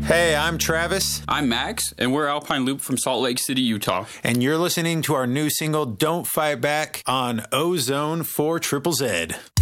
Hey, I'm Travis. I'm Max, and we're Alpine Loop from Salt Lake City, Utah. And you're listening to our new single, Don't Fight Back, on Ozone for Triple Z.